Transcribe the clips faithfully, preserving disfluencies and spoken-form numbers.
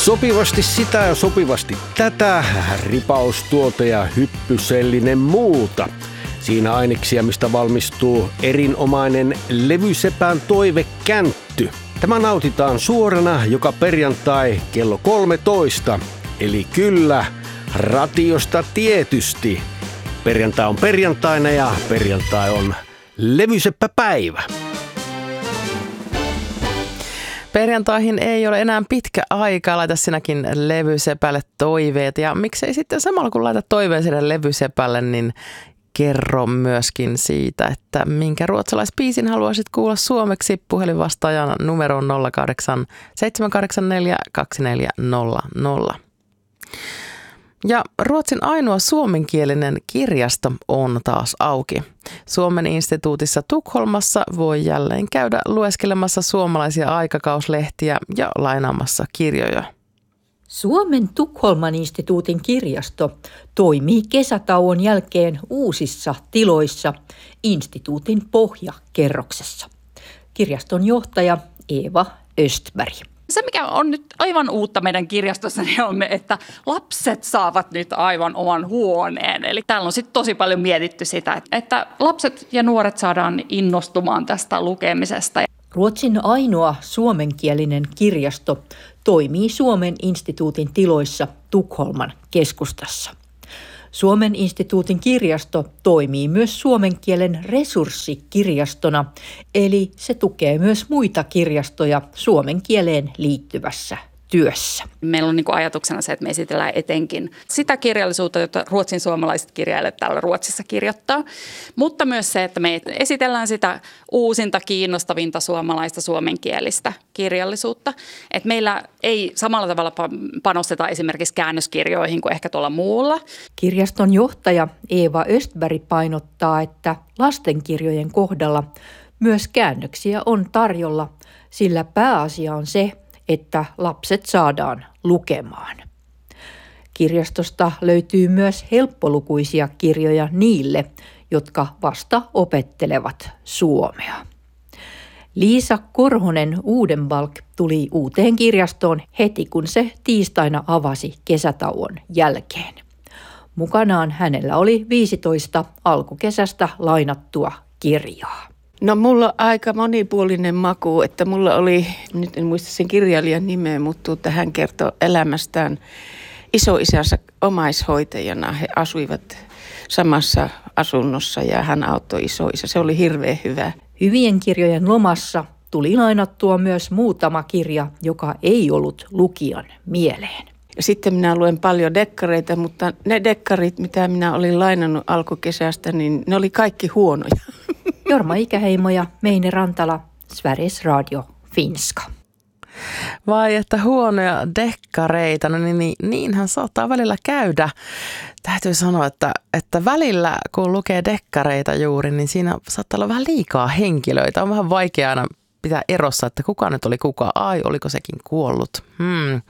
Sopivasti sitä ja sopivasti tätä, ripaus tuota ja hyppysellinen muuta. Siinä aineksia, mistä valmistuu erinomainen levysepän toivekäntty. Tämä nautitaan suorana joka perjantai kello kolmetoista. Eli kyllä, ratiosta tietysti. Perjantai on perjantaina ja perjantai on levyseppäpäivä. Perjantaihin ei ole enää pitkä aika. Laita sinäkin levysepälle toiveet. Ja miksei sitten samalla kun laitat toiveen sinne levysepälle, niin kerro myöskin siitä, että minkä ruotsalaispiisin haluaisit kuulla suomeksi. Puhelinvastaajan numero on nolla kahdeksan seitsemän kahdeksan neljä kaksi neljä nolla nolla. Ja Ruotsin ainoa suomenkielinen kirjasto on taas auki. Suomen instituutissa Tukholmassa voi jälleen käydä lueskelemassa suomalaisia aikakauslehtiä ja lainaamassa kirjoja. Suomen Tukholman instituutin kirjasto toimii kesätauon jälkeen uusissa tiloissa instituutin pohjakerroksessa. Kirjaston johtaja Eva Östberg. Se, mikä on nyt aivan uutta meidän kirjastossa, niin on, että lapset saavat nyt aivan oman huoneen. Eli täällä on sitten tosi paljon mietitty sitä, että lapset ja nuoret saadaan innostumaan tästä lukemisesta. Ruotsin ainoa suomenkielinen kirjasto toimii Suomen instituutin tiloissa Tukholman keskustassa. Suomen instituutin kirjasto toimii myös suomen kielen resurssikirjastona, eli se tukee myös muita kirjastoja suomen kieleen liittyvässä työssä. Meillä on niin kuin ajatuksena se, että me esitellään etenkin sitä kirjallisuutta, jota ruotsin suomalaiset kirjailijat täällä Ruotsissa kirjoittaa, mutta myös se, että me esitellään sitä uusinta, kiinnostavinta suomalaista suomenkielistä kirjallisuutta. Et meillä ei samalla tavalla panosteta esimerkiksi käännöskirjoihin kuin ehkä tuolla muulla. Kirjaston johtaja Eva Östberg painottaa, että lastenkirjojen kohdalla myös käännöksiä on tarjolla, sillä pääasia on se, että lapset saadaan lukemaan. Kirjastosta löytyy myös helppolukuisia kirjoja niille, jotka vasta opettelevat suomea. Liisa Korhonen Uudenbalk tuli uuteen kirjastoon heti, kun se tiistaina avasi kesätauon jälkeen. Mukanaan hänellä oli viisitoista alkukesästä lainattua kirjaa. No mulla on aika monipuolinen maku, että mulla oli, nyt en muista sen kirjailijan nimeä, mutta hän kertoi elämästään isoisänsä omaishoitajana. He asuivat samassa asunnossa ja hän auttoi isoisä. Se oli hirveän hyvä. Hyvien kirjojen lomassa tuli lainattua myös muutama kirja, joka ei ollut lukijan mieleen. Ja sitten minä luen paljon dekkareita, mutta ne dekkarit, mitä minä olin lainannut alkukesästä, niin ne oli kaikki huonoja. Jorma Ikäheimo ja Meine Rantala, Sveriges Radio Finska. Vai että huonoja dekkareita, no niin, niin, niinhän saattaa välillä käydä. Täytyy sanoa, että, että välillä kun lukee dekkareita juuri, niin siinä saattaa olla vähän liikaa henkilöitä. On vähän vaikea aina pitää erossa, että kuka nyt oli kuka. Ai, oliko sekin kuollut? Hmm.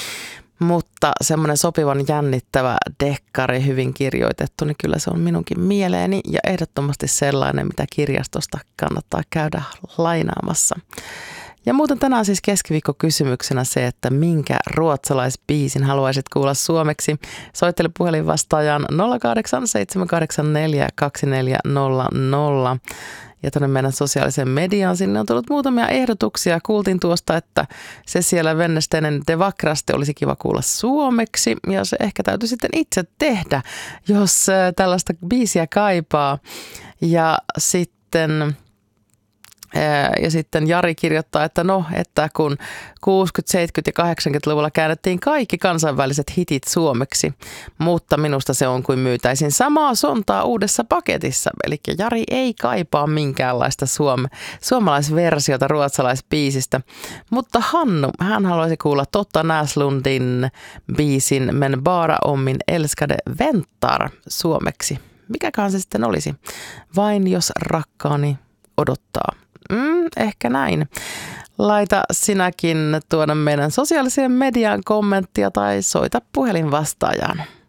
Mutta semmoinen sopivan jännittävä dekkari, hyvin kirjoitettu, niin kyllä se on minunkin mieleeni ja ehdottomasti sellainen, mitä kirjastosta kannattaa käydä lainaamassa. Ja muuten tänään siis keskiviikko kysymyksenä se, että minkä ruotsalaisbiisin haluaisit kuulla suomeksi. Soittele puhelinvastaajan nolla kahdeksan seitsemän kahdeksan neljä kaksi neljä nolla nolla. Ja tuonne meidän sosiaaliseen mediaan sinne on tullut muutamia ehdotuksia. Kuultiin tuosta, että se siellä Vennesteinen De Vakraste olisi kiva kuulla suomeksi. Ja se ehkä täytyy sitten itse tehdä, jos tällaista biisiä kaipaa. Ja sitten... Ja sitten Jari kirjoittaa, että no, että kun kuusikymmentä-, seitsemänkymmentä- ja kahdeksankymmentäluvulla käännettiin kaikki kansainväliset hitit suomeksi, mutta minusta se on kuin myytäisin samaa sontaa uudessa paketissa. Eli Jari ei kaipaa minkäänlaista suom- suomalaisversiota ruotsalaisbiisistä, mutta Hannu, hän haluaisi kuulla Totta Näslundin biisin Men bara om min älskade väntar suomeksi. Mikäkään se sitten olisi? Vain jos rakkaani odottaa. Mm, ehkä näin. Laita sinäkin tuoda meidän sosiaaliseen mediaan kommenttia tai soita puhelinvastaajaan.